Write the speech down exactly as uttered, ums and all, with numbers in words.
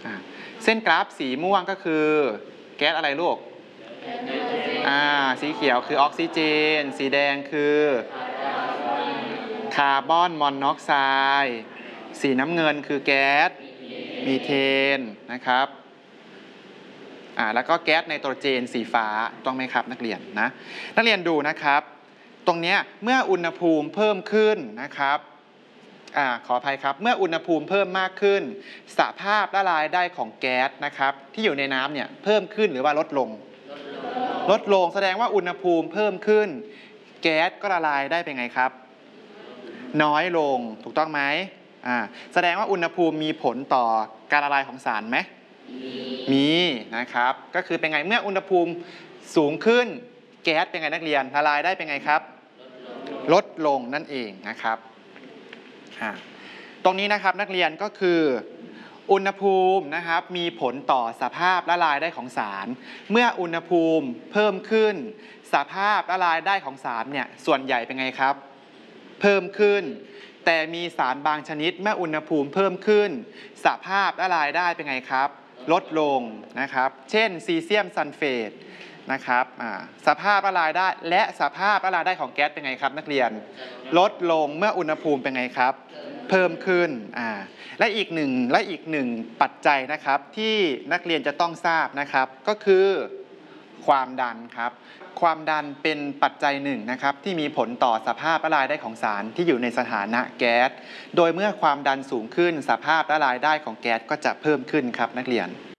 เส้นกราฟสีม่วงก็คือแก๊สอะไรลูกอ่าสีเขียวคือออกซิเจนสีแดงคือคาร์บอนมอนอกไซด์สีน้ำเงินคือแก๊สมีเทนนะครับอ่าแล้วก็แก๊สไนโตรเจนสีฟ้าต้องไหมครับนักเรียนนะนักเรียนดูนะครับตรงเนี้ยเมื่ออุณหภูมิเพิ่มขึ้นนะครับอ่าขออภัยครับเมื่ออุณหภูมิเพิ่มมากขึ้นสภาพละลายได้ของแก๊สนะครับที่อยู่ในน้ำเนี่ยเพิ่มขึ้นหรือว่าลดลงลดลงแสดงว่าอุณหภูมิเพิ่มขึ้นแก๊สก็ละลายได้เป็นไงครับน้อยลงถูกต้องไหมอ่าแสดงว่าอุณหภูมิมีผลต่อการละลายของสารไหมมีนะครับก็คือเป็นไงเมื่ออุณหภูมิสูงขึ้นแก๊สเป็นไงนักเรียนละลายได้เป็นไงครับลดลงนั่นเองนะครับตรงนี้นะครับนักเรียนก็คืออุณหภูมินะครับมีผลต่อสภาพละลายได้ของสารเมื่ออุณหภูมิเพิ่มขึ้นสภาพละลายได้ของสารเนี่ยส่วนใหญ่เป็นไงครับเพิ่มขึ้นแต่มีสารบางชนิดเมื่ออุณหภูมิเพิ่มขึ้นสภาพละลายได้เป็นไงครับลดลงนะครับเช่นซีเซียมซัลเฟตนะครับสภาพละลายได้และสภาพละลายได้ของแก๊สเป็นไงครับนักเรียนลดลงเมื่ออุณหภูมิเป็นไงครับเพิ่มขึ้นอ่าและอีกหนึ่งและอีกหนึ่งปัจจัยนะครับที่นักเรียนจะต้องทราบนะครับก็คือความดันครับความดันเป็นปัจจัยหนึ่งนะครับที่มีผลต่อสภาพละลายได้ของสารที่อยู่ในสถานะแก๊สโดยเมื่อความดันสูงขึ้นสภาพละลายได้ของแก๊สก็จะเพิ่มขึ้นครับนักเรียน